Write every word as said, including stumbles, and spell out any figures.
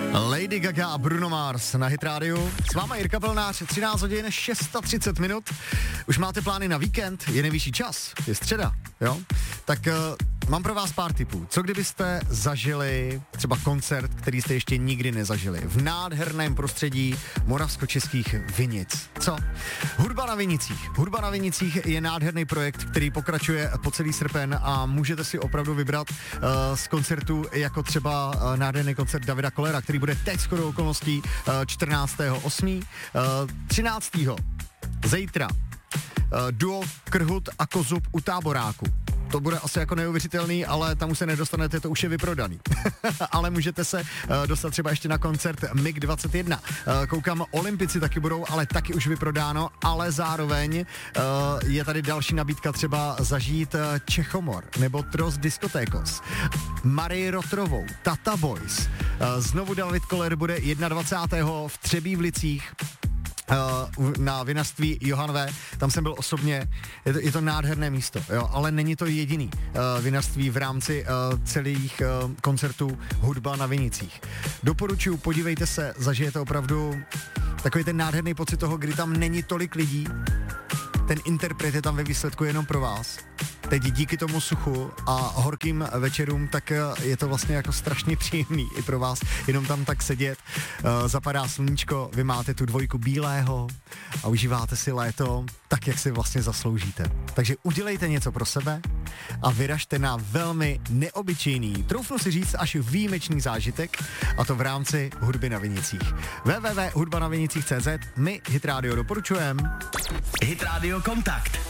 Lady Gaga a Bruno Mars na Hit Radio. S váma Jirka Pelnář, třináct hodin třicet šest minut. Už máte plány na víkend, je nejvyšší čas, je středa, jo? Tak uh, mám pro vás pár tipů. Co kdybyste zažili třeba koncert, který jste ještě nikdy nezažili? V nádherném prostředí moravskočeských vinic. Co? Hudba na vinicích. Hudba na vinicích je nádherný projekt, který pokračuje po celý srpen a můžete si opravdu vybrat uh, z koncertu jako třeba uh, nádherný koncert Davida Kollera, který bude teď shodou okolností uh, čtrnáctého osmého Uh, třináctého zítra uh, duo Krhut a Kozub u Táboráku. To bude asi jako neuvěřitelný, ale tam už se nedostanete, to už je vyprodaný. Ale můžete se uh, dostat třeba ještě na koncert M I G dvacet jedna. Uh, koukám, Olympici taky budou, ale taky už vyprodáno, ale zároveň uh, je tady další nabídka třeba zažít uh, Čechomor nebo Tros Diskotékos, Marii Rotrovou, Tata Boys. Uh, znovu David Koller bude dvacátého prvního v Třebívlicích. Uh, na vinařství Johan V. Tam jsem byl osobně, je to, je to nádherné místo, jo, ale není to jediný uh, vinařství v rámci uh, celých uh, koncertů Hudba na vinicích. Doporučuji, podívejte se, zažijete opravdu takový ten nádherný pocit toho, kdy tam není tolik lidí, ten interpret je tam ve výsledku jenom pro vás. Teď díky tomu suchu a horkým večerům, tak je to vlastně jako strašně příjemný i pro vás, jenom tam tak sedět, uh, zapadá sluníčko, vy máte tu dvojku bílého a užíváte si léto tak, jak si vlastně zasloužíte. Takže udělejte něco pro sebe a vyražte na velmi neobyčejný, troufnu si říct až výjimečný zážitek, a to v rámci Hudby na vinicích. w w w tečka hudba na vinicích tečka cz. My Hit Radio doporučujeme. Hit Radio Kontakt.